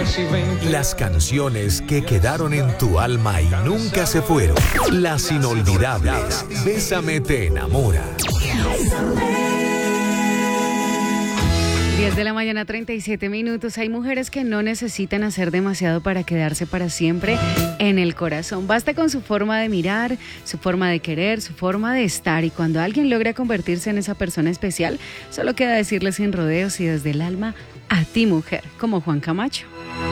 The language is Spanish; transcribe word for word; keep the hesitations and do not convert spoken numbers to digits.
Las canciones que quedaron en tu alma y nunca se fueron. Las inolvidables. Bésame te enamora. diez de la mañana, treinta y siete minutos. Hay mujeres que no necesitan hacer demasiado para quedarse para siempre en el corazón. Basta con su forma de mirar, su forma de querer, su forma de estar. Y cuando alguien logra convertirse en esa persona especial, solo queda decirle sin rodeos y desde el alma, a ti mujer, como Juan Camacho.